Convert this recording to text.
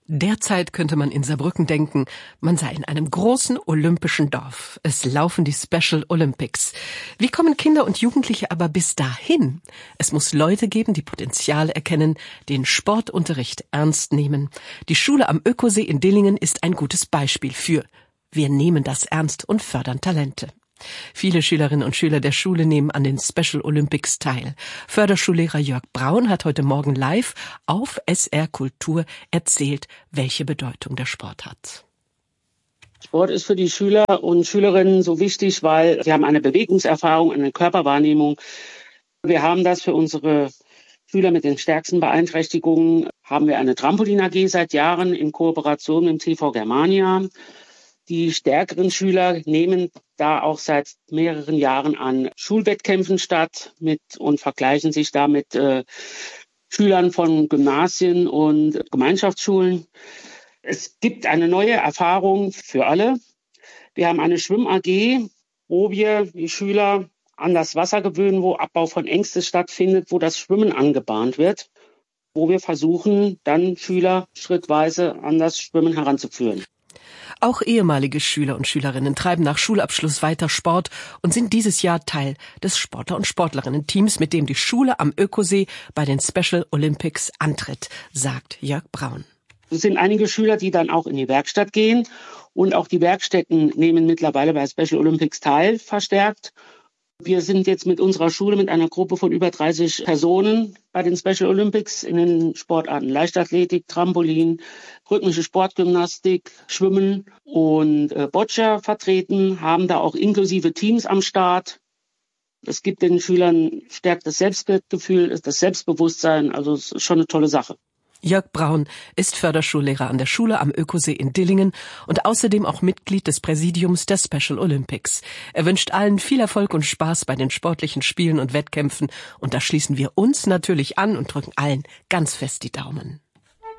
Derzeit könnte man in Saarbrücken denken, man sei in einem großen olympischen Dorf. Es laufen die Special Olympics. Wie kommen Kinder und Jugendliche aber bis dahin? Es muss Leute geben, die Potenzial erkennen, den Sportunterricht ernst nehmen. Die Schule am Ökosee in Dillingen ist ein gutes Beispiel für wir nehmen das ernst und fördern Talente. Viele Schülerinnen und Schüler der Schule nehmen an den Special Olympics teil. Förderschullehrer Jörg Braun hat heute Morgen live auf SR Kultur erzählt, welche Bedeutung der Sport hat. Sport ist für die Schüler und Schülerinnen so wichtig, weil sie haben eine Bewegungserfahrung, eine Körperwahrnehmung. Wir haben das für unsere Schüler mit den stärksten Beeinträchtigungen, haben wir eine Trampolin AG seit Jahren in Kooperation mit dem TV Germania. Die stärkeren Schüler nehmen da auch seit mehreren Jahren an Schulwettkämpfen statt und vergleichen sich da mit Schülern von Gymnasien und Gemeinschaftsschulen. Es gibt eine neue Erfahrung für alle. Wir haben eine Schwimm-AG, wo wir die Schüler an das Wasser gewöhnen, wo Abbau von Ängsten stattfindet, wo das Schwimmen angebahnt wird, wo wir versuchen, dann Schüler schrittweise an das Schwimmen heranzuführen. Auch ehemalige Schüler und Schülerinnen treiben nach Schulabschluss weiter Sport und sind dieses Jahr Teil des Sportler- und Sportlerinnen-Teams, mit dem die Schule am Ökosee bei den Special Olympics antritt, sagt Jörg Braun. Es sind einige Schüler, die dann auch in die Werkstatt gehen, und auch die Werkstätten nehmen mittlerweile bei Special Olympics teil, verstärkt. Wir sind jetzt mit unserer Schule mit einer Gruppe von über 30 Personen bei den Special Olympics in den Sportarten Leichtathletik, Trampolin, rhythmische Sportgymnastik, Schwimmen und Boccia vertreten, haben da auch inklusive Teams am Start. Es gibt den Schülern stärkt das Selbstwertgefühl, das Selbstbewusstsein, also es ist schon eine tolle Sache. Jörg Braun ist Förderschullehrer an der Schule am Ökosee in Dillingen und außerdem auch Mitglied des Präsidiums der Special Olympics. Er wünscht allen viel Erfolg und Spaß bei den sportlichen Spielen und Wettkämpfen, und da schließen wir uns natürlich an und drücken allen ganz fest die Daumen.